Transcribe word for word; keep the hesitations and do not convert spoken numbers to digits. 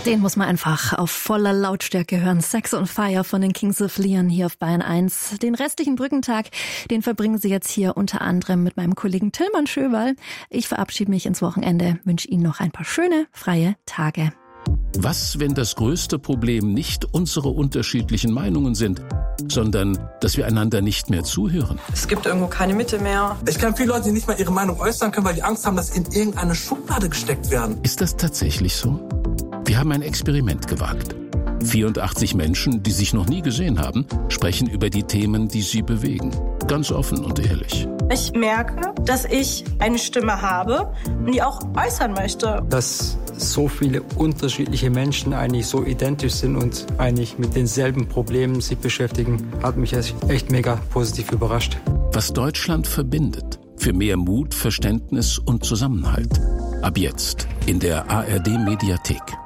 Den muss man einfach auf voller Lautstärke hören. Sex on Fire von den Kings of Leon hier auf Bayern eins. Den restlichen Brückentag, den verbringen Sie jetzt hier unter anderem mit meinem Kollegen Tilman Schöberl. Ich verabschiede mich ins Wochenende, wünsche Ihnen noch ein paar schöne, freie Tage. Was, wenn das größte Problem nicht unsere unterschiedlichen Meinungen sind, sondern dass wir einander nicht mehr zuhören? Es gibt irgendwo keine Mitte mehr. Ich kenne viele Leute, die nicht mal ihre Meinung äußern können, weil die Angst haben, dass sie in irgendeine Schublade gesteckt werden. Ist das tatsächlich so? Wir haben ein Experiment gewagt. vierundachtzig Menschen, die sich noch nie gesehen haben, sprechen über die Themen, die sie bewegen. Ganz offen und ehrlich. Ich merke, dass ich eine Stimme habe, die auch äußern möchte. Dass so viele unterschiedliche Menschen eigentlich so identisch sind und eigentlich mit denselben Problemen sich beschäftigen, hat mich echt mega positiv überrascht. Was Deutschland verbindet. Für mehr Mut, Verständnis und Zusammenhalt. Ab jetzt in der A R D Mediathek.